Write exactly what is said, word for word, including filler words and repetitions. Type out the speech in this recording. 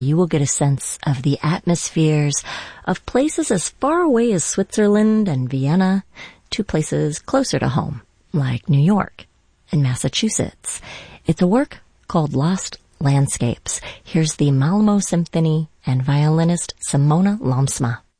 You will get a sense of the atmospheres of places as far away as Switzerland and Vienna to places closer to home, like New York and Massachusetts. It's a work called Lost Landscapes. Here's the Malmo Symphony and violinist Simona Lamsma.